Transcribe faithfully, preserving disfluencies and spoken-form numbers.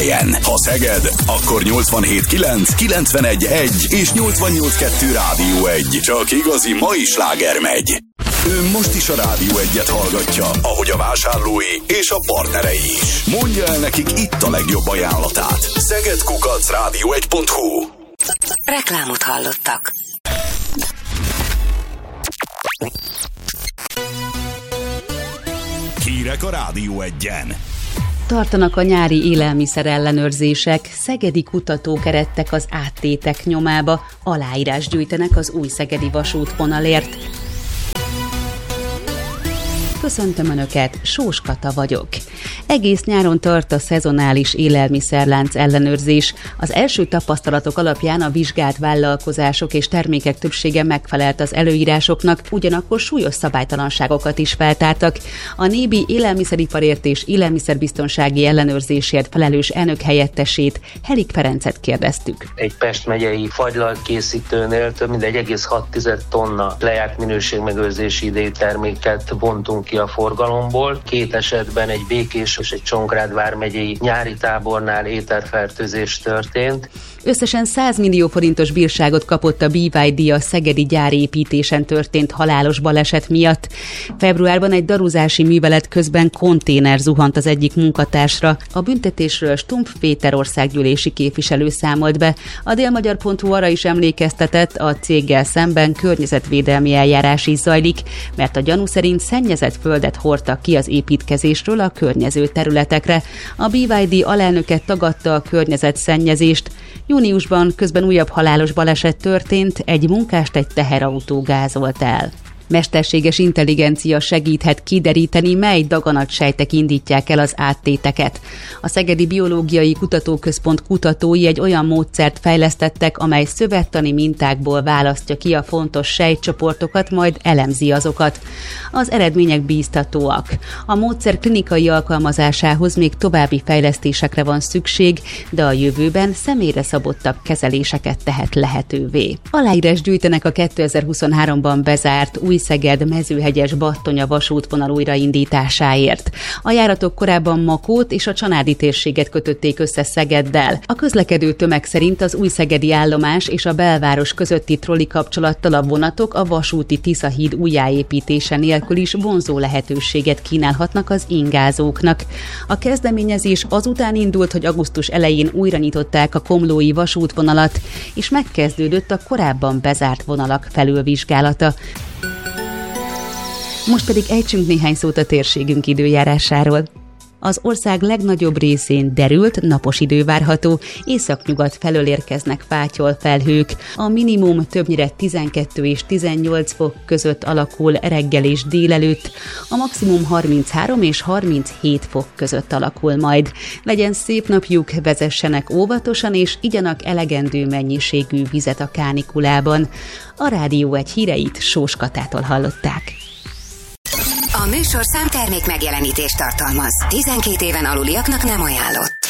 helyen. Ha Szeged, akkor nyolcvanhét kilenc, kilencvenegy egy és nyolcvannyolc kettő Rádió egy. Csak igazi mai sláger megy. Ő most is a Rádió egyet hallgatja, ahogy a vásárlói és a partnerei is. Mondja el nekik itt a legjobb ajánlatát. szeged kukac rádió egy pont hu. Reklámot hallottak. Hírek a Rádió egyen. Tartanak a nyári élelmiszer ellenőrzések, szegedi kutatók eredtek az áttétek nyomába, aláírás gyűjtenek az új szegedi vasútvonalért. Köszöntöm Önöket, Sós Kata vagyok. Egész nyáron tart a szezonális élelmiszerlánc ellenőrzés. Az első tapasztalatok alapján a vizsgált vállalkozások és termékek többsége megfelelt az előírásoknak, ugyanakkor súlyos szabálytalanságokat is feltártak. A Nébi élelmiszeriparért és élelmiszerbiztonsági ellenőrzésért felelős elnök helyettesét, Helik Ferencet kérdeztük. Egy Pest megyei fagylalt készítőnél több mint egy egész hat tized tonna lejárt minőségmegőrzési idejű terméket vontunk ki a forgalomból. Két esetben egy Békés és egy Csongrád vármegyei nyári tábornál ételfertőzés történt. Összesen száz millió forintos bírságot kapott a bé vé dé a szegedi gyárépítésen történt halálos baleset miatt. Februárban egy daruzási művelet közben konténer zuhant az egyik munkatársra. A büntetésről Stumpf Péter országgyűlési képviselő számolt be. A délmagyar pont hu arra is emlékeztetett, a céggel szemben környezetvédelmi eljárás is zajlik, mert a gyanú szerint szennyezett földet hordtak ki az építkezésről a környező területekre. A bé vé dé alelnöke tagadta a környezetszennyezést. Júniusban közben újabb halálos baleset történt, egy munkást egy teherautó gázolt el. Mesterséges intelligencia segíthet kideríteni, mely daganatsejtek indítják el az áttéteket. A Szegedi Biológiai Kutatóközpont kutatói egy olyan módszert fejlesztettek, amely szövettani mintákból választja ki a fontos sejtcsoportokat, majd elemzi azokat. Az eredmények bíztatóak. A módszer klinikai alkalmazásához még további fejlesztésekre van szükség, de a jövőben személyre szabottabb kezeléseket tehet lehetővé. Aláírás gyűjtenek a kétezer-huszonháromban bezárt új Szeged-Mezőhegyes-Battonya vasútvonal újraindításáért. A járatok korábban Makót és a Csanádi térséget kötötték össze Szegeddel. A közlekedő tömeg szerint az új szegedi állomás és a belváros közötti trolli kapcsolattal a vonatok a vasúti Tiszahíd újjáépítése nélkül is vonzó lehetőséget kínálhatnak az ingázóknak. A kezdeményezés azután indult, hogy augusztus elején újra nyitották a komlói vasútvonalat, és megkezdődött a korábban bezárt vonalak felülvizsgálata. Most pedig ejtsünk néhány szót a térségünk időjárásáról. Az ország legnagyobb részén derült, napos idő várható, északnyugat felől érkeznek fátyol felhők. A minimum többnyire tizenkettő és tizennyolc fok között alakul reggel és délelőtt, a maximum harminchárom és harminchét fok között alakul majd. Legyen szép napjuk, vezessenek óvatosan és igyanak elegendő mennyiségű vizet a kánikulában. A Rádió egy híreit Sós Katától hallották. A műsorszám termék megjelenítést tartalmaz. tizenkét éven aluliaknak nem ajánlott.